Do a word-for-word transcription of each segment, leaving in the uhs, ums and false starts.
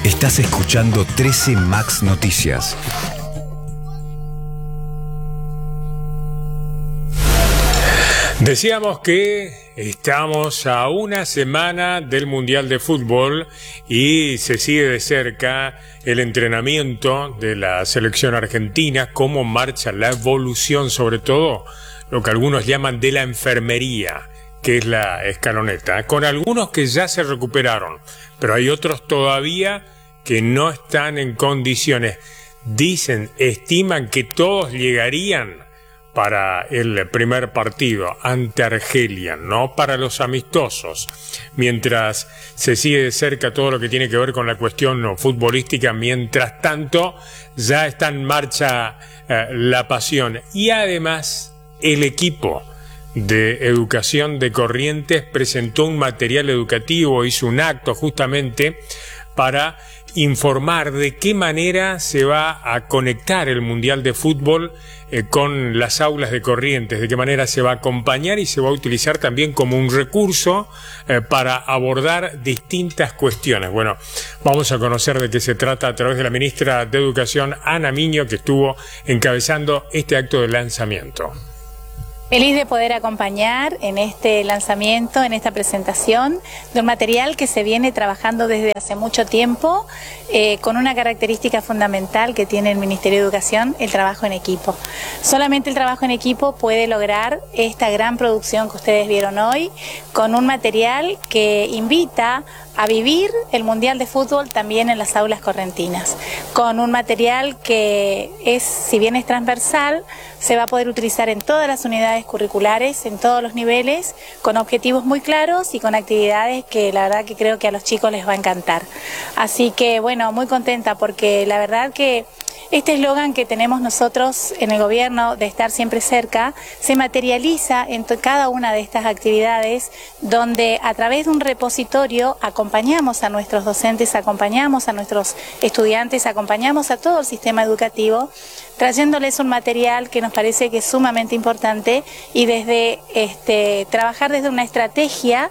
Estás escuchando trece Max Noticias. Decíamos que estamos a una semana del Mundial de Fútbol y se sigue de cerca el entrenamiento de la selección argentina, cómo marcha la evolución, sobre todo lo que algunos llaman de la enfermería, que es la escaloneta, con algunos que ya se recuperaron, pero hay otros todavía que no están en condiciones. Dicen, estiman que todos llegarían para el primer partido ante Argelia, no para los amistosos. Mientras se sigue de cerca todo lo que tiene que ver con la cuestión futbolística, mientras tanto ya está en marcha eh, la pasión. Y además el equipo de educación de Corrientes presentó un material educativo, hizo un acto justamente para informar de qué manera se va a conectar el Mundial de Fútbol eh, con las aulas de Corrientes, de qué manera se va a acompañar y se va a utilizar también como un recurso eh, para abordar distintas cuestiones. Bueno, vamos a conocer de qué se trata a través de la ministra de Educación, Ana Miño, que estuvo encabezando este acto de lanzamiento. Feliz de poder acompañar en este lanzamiento, en esta presentación de un material que se viene trabajando desde hace mucho tiempo, eh, con una característica fundamental que tiene el Ministerio de Educación, el trabajo en equipo. Solamente el trabajo en equipo puede lograr esta gran producción que ustedes vieron hoy, con un material que invita a vivir el Mundial de Fútbol también en las aulas correntinas, con un material que es, si bien es transversal, se va a poder utilizar en todas las unidades curriculares, en todos los niveles, con objetivos muy claros y con actividades que la verdad que creo que a los chicos les va a encantar. Así que bueno, muy contenta porque la verdad que este eslogan que tenemos nosotros en el gobierno de estar siempre cerca se materializa en cada una de estas actividades, donde a través de un repositorio acompañamos a nuestros docentes, acompañamos a nuestros estudiantes, acompañamos a todo el sistema educativo, trayéndoles un material que nos parece que es sumamente importante y desde este, trabajar desde una estrategia.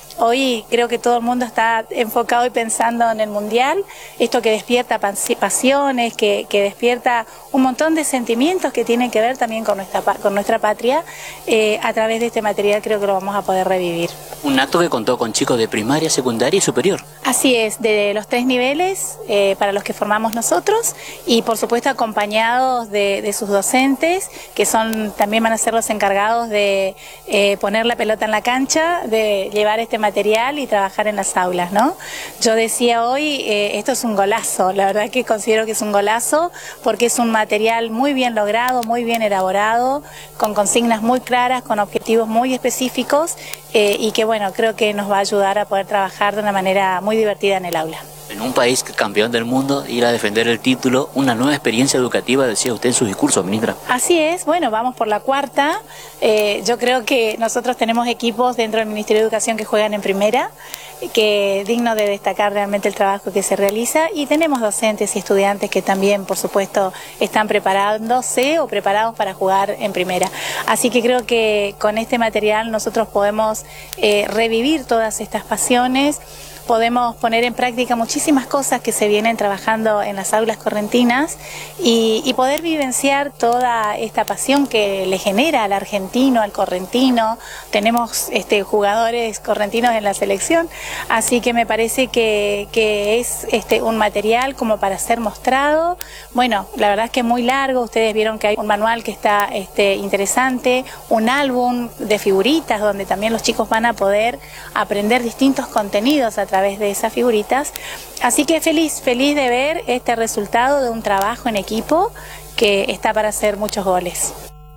Hoy creo que todo el mundo está enfocado y pensando en el Mundial, esto que despierta pasiones, que, que despierta un montón de sentimientos que tienen que ver también con nuestra, con nuestra patria. Eh, a través de este material creo que lo vamos a poder revivir. Un acto que contó con chicos de primaria, secundaria y superior. Así es, de los tres niveles eh, para los que formamos nosotros y por supuesto acompañados de, de sus docentes, que son también van a ser los encargados de eh, poner la pelota en la cancha, de llevar este material y trabajar en las aulas, ¿no? Yo decía hoy, eh, esto es un golazo, la verdad que considero que es un golazo porque es un material muy bien logrado, muy bien elaborado, con consignas muy claras, con objetivos muy específicos eh, y que bueno, creo que nos va a ayudar a poder trabajar de una manera muy divertida en el aula. En un país campeón del mundo, ir a defender el título, una nueva experiencia educativa, decía usted en su discurso, ministra. Así es, bueno, vamos por la cuarta. Eh, yo creo que nosotros tenemos equipos dentro del Ministerio de Educación que juegan en primera, que es digno de destacar realmente el trabajo que se realiza, y tenemos docentes y estudiantes que también, por supuesto, están preparándose o preparados para jugar en primera. Así que creo que con este material nosotros podemos eh, revivir todas estas pasiones, podemos poner en práctica muchísimas cosas que se vienen trabajando en las aulas correntinas y, y poder vivenciar toda esta pasión que le genera al argentino, al correntino. Tenemos este, jugadores correntinos en la selección, así que me parece que, que es este, un material como para ser mostrado. Bueno, la verdad es que es muy largo, ustedes vieron que hay un manual que está este, interesante, un álbum de figuritas donde también los chicos van a poder aprender distintos contenidos a través de esas figuritas, así que feliz, feliz de ver este resultado de un trabajo en equipo que está para hacer muchos goles.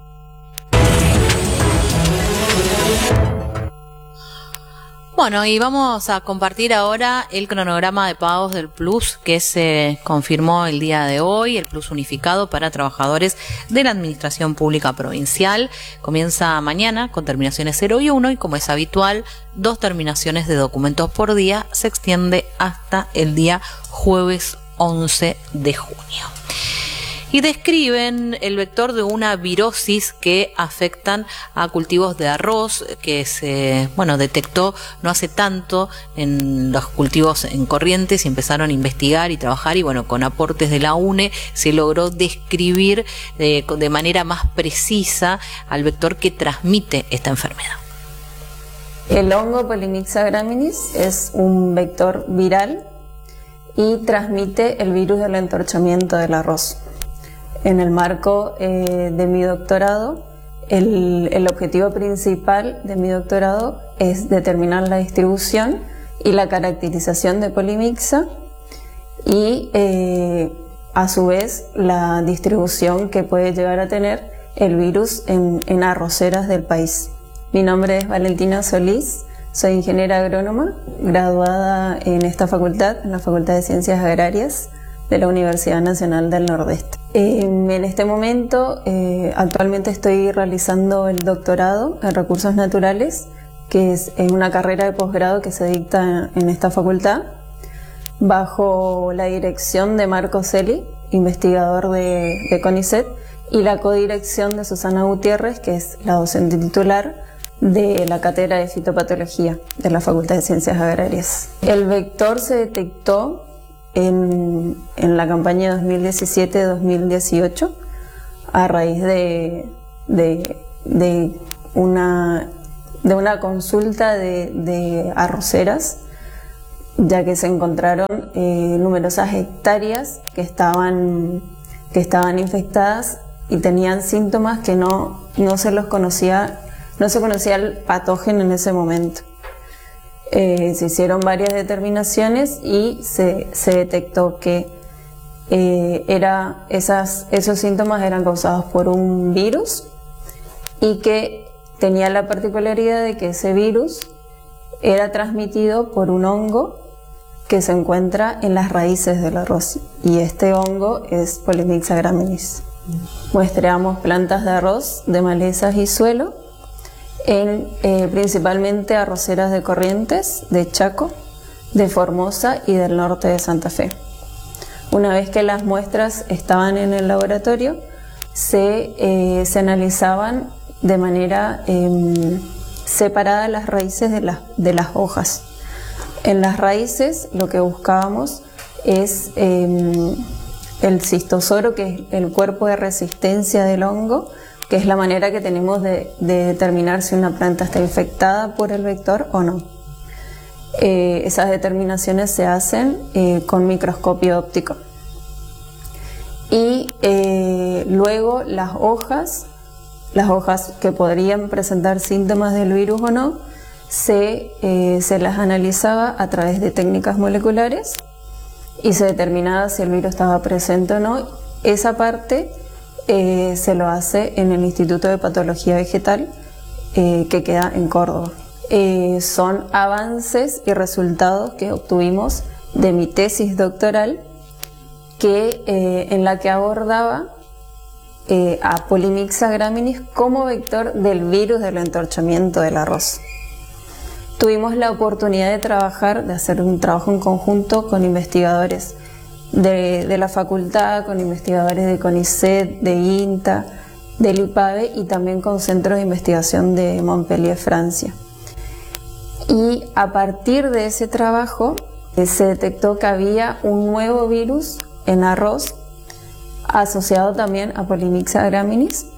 Bueno, y vamos a compartir ahora el cronograma de pagos del Plus que se confirmó el día de hoy, el Plus unificado para trabajadores de la Administración Pública Provincial. Comienza mañana con terminaciones cero y uno y, como es habitual, dos terminaciones de documentos por día. Se extiende hasta el día jueves once de junio. y describen el vector de una virosis que afectan a cultivos de arroz, que se, bueno, detectó no hace tanto en los cultivos en Corrientes y empezaron a investigar y trabajar, y bueno, con aportes de la UNE se logró describir de, de manera más precisa al vector que transmite esta enfermedad. El hongo Polymyxa graminis es un vector viral y transmite el virus del entorchamiento del arroz. En el marco eh, de mi doctorado, el, el objetivo principal de mi doctorado es determinar la distribución y la caracterización de Polymyxa y eh, a su vez la distribución que puede llegar a tener el virus en, en arroceras del país. Mi nombre es Valentina Solís, soy ingeniera agrónoma, graduada en esta facultad, en la Facultad de Ciencias Agrarias de la Universidad Nacional del Nordeste. Eh, en este momento, eh, actualmente estoy realizando el doctorado en Recursos Naturales, que es una carrera de posgrado que se dicta en esta facultad, bajo la dirección de Marco Celi, investigador de, de CONICET, y la codirección de Susana Gutiérrez, que es la docente titular de la cátedra de fitopatología de la Facultad de Ciencias Agrarias. El vector se detectó en, en la campaña dos mil diecisiete dos mil dieciocho a raíz de, de, de, una, de una consulta de, de arroceras, ya que se encontraron eh, numerosas hectáreas que estaban, que estaban infectadas y tenían síntomas que no, no se los conocía, no se conocía el patógeno en ese momento. Eh, se hicieron varias determinaciones y se, se detectó que eh, era esas, esos síntomas eran causados por un virus y que tenía la particularidad de que ese virus era transmitido por un hongo que se encuentra en las raíces del arroz, y este hongo es Polymyxa graminis. Muestreamos plantas de arroz, de malezas y suelo, en eh, principalmente arroceras de Corrientes, de Chaco, de Formosa y del norte de Santa Fe. Una vez que las muestras estaban en el laboratorio, se, eh, se analizaban de manera eh, separada las raíces de, la, de las hojas. En las raíces lo que buscábamos es eh, el cistosoro, que es el cuerpo de resistencia del hongo, que es la manera que tenemos de, de determinar si una planta está infectada por el vector o no. Eh, esas determinaciones se hacen eh, con microscopio óptico. Y eh, luego las hojas, las hojas que podrían presentar síntomas del virus o no, se, eh, se las analizaba a través de técnicas moleculares y se determinaba si el virus estaba presente o no. Esa parte eh, se lo hace en el Instituto de Patología Vegetal, eh, que queda en Córdoba. Eh, son avances y resultados que obtuvimos de mi tesis doctoral, que, eh, en la que abordaba eh, a Polymyxa graminis como vector del virus del entorchamiento del arroz. Tuvimos la oportunidad de trabajar, de hacer un trabajo en conjunto con investigadores de, de la facultad, con investigadores de CONICET, de INTA, del IPAVE y también con centros de investigación de Montpellier, Francia. Y a partir de ese trabajo eh, se detectó que había un nuevo virus en arroz asociado también a Polymyxa graminis.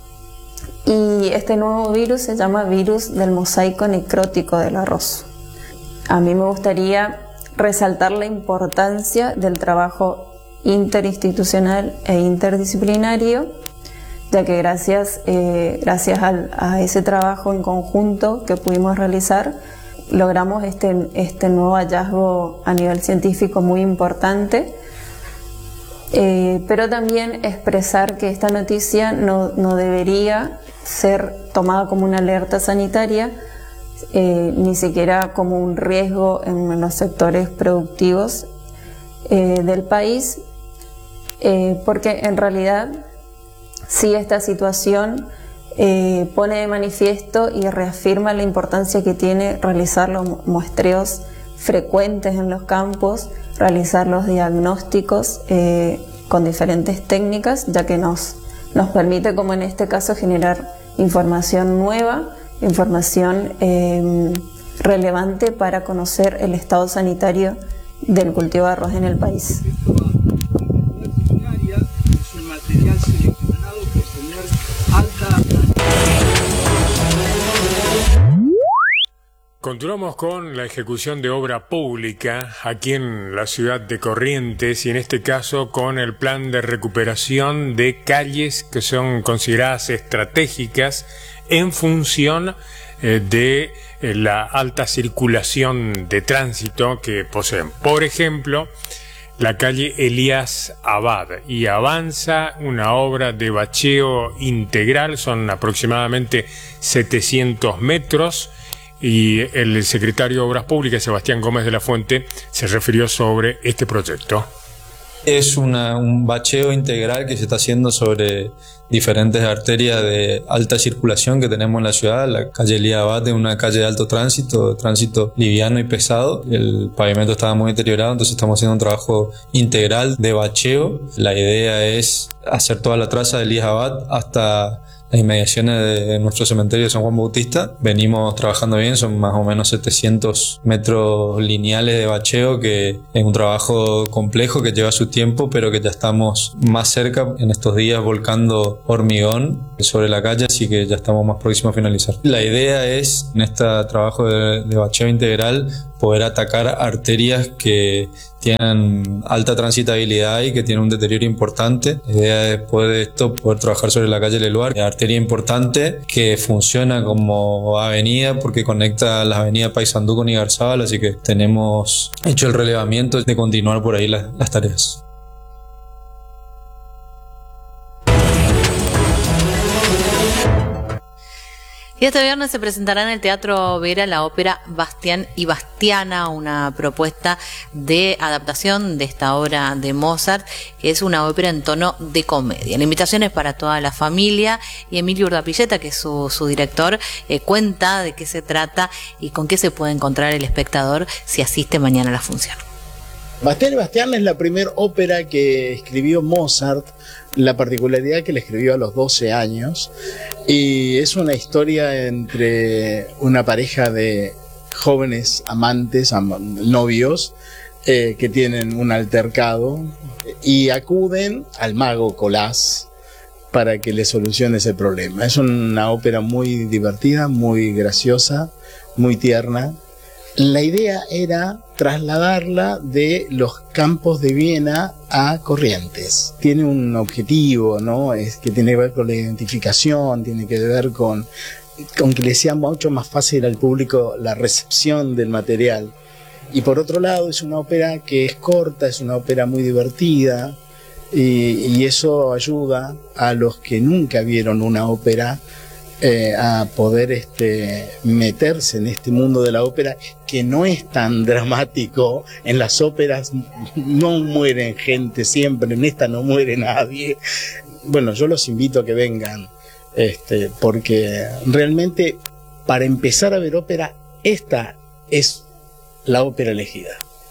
Y este nuevo virus se llama virus del mosaico necrótico del arroz. A mí me gustaría resaltar la importancia del trabajo interinstitucional e interdisciplinario, ya que gracias, eh, gracias al, a ese trabajo en conjunto que pudimos realizar, logramos este, este nuevo hallazgo a nivel científico muy importante. Eh, pero también expresar que esta noticia no, no debería ser tomada como una alerta sanitaria, eh, ni siquiera como un riesgo en los sectores productivos eh, del país, eh, porque en realidad sí, esta situación eh, pone de manifiesto y reafirma la importancia que tiene realizar los muestreos frecuentes en los campos, realizar los diagnósticos eh, con diferentes técnicas, ya que nos, nos permite, como en este caso, generar información nueva, información eh, relevante para conocer el estado sanitario del cultivo de arroz en el país. Es un material seleccionado por tener alta... Continuamos con la ejecución de obra pública aquí en la ciudad de Corrientes y en este caso con el plan de recuperación de calles que son consideradas estratégicas en función eh, de eh, la alta circulación de tránsito que poseen. Por ejemplo, la calle Elías Abad, y avanza una obra de bacheo integral, son aproximadamente setecientos metros, y el secretario de Obras Públicas, Sebastián Gómez de la Fuente, se refirió sobre este proyecto. Es una, un bacheo integral que se está haciendo sobre diferentes arterias de alta circulación que tenemos en la ciudad. La calle Elías Abad es una calle de alto tránsito, tránsito liviano y pesado. El pavimento estaba muy deteriorado, entonces estamos haciendo un trabajo integral de bacheo. La idea es hacer toda la traza de Elías Abad hasta las inmediaciones de nuestro cementerio de San Juan Bautista. Venimos trabajando bien, son más o menos setecientos metros lineales de bacheo, que es un trabajo complejo que lleva su tiempo, pero que ya estamos más cerca en estos días volcando hormigón sobre la calle, así que ya estamos más próximos a finalizar. La idea es, en este trabajo de, de bacheo integral, poder atacar arterias que tienen alta transitabilidad y que tienen un deterioro importante. La idea es, después de esto, poder trabajar sobre la calle Leluar, una arteria importante que funciona como avenida porque conecta la avenida Paysandú con Igarzábal, así que tenemos hecho el relevamiento de continuar por ahí las, las tareas. Y este viernes se presentará en el Teatro Vera la ópera Bastián y Bastiana, una propuesta de adaptación de esta obra de Mozart, que es una ópera en tono de comedia. La invitación es para toda la familia, y Emilio Urdapilleta, que es su, su director, eh, cuenta de qué se trata y con qué se puede encontrar el espectador si asiste mañana a la función. Bastián y Bastiana es la primera ópera que escribió Mozart, la particularidad que la escribió a los doce años, y es una historia entre una pareja de jóvenes amantes, am- novios, eh, que tienen un altercado y acuden al mago Colás para que le solucione ese problema. Es una ópera muy divertida, muy graciosa, muy tierna. La idea era trasladarla de los campos de Viena a Corrientes. Tiene un objetivo, ¿no? Es que tiene que ver con la identificación, tiene que ver con, con que le sea mucho más fácil al público la recepción del material. Y por otro lado, es una ópera que es corta, es una ópera muy divertida, y, y eso ayuda a los que nunca vieron una ópera Eh, a poder este, meterse en este mundo de la ópera, que no es tan dramático. En las óperas no mueren gente siempre, en esta no muere nadie. Bueno, yo los invito a que vengan, este, porque realmente, para empezar a ver ópera, esta es la ópera elegida.